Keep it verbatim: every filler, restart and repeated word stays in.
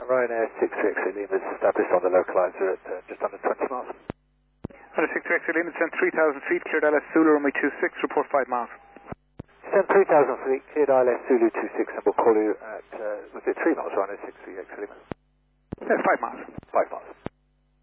Ryanair six three X Lima is established on the localizer at uh, just under twenty miles. Ryanair six three X Lima, descend three thousand feet, cleared L S Zulu, runway two six, report five miles. Descend three thousand feet, cleared I L S Zulu two six, and we'll call you at, uh, was it three miles, Ryanair six three X Lima? Yes, five miles. five miles.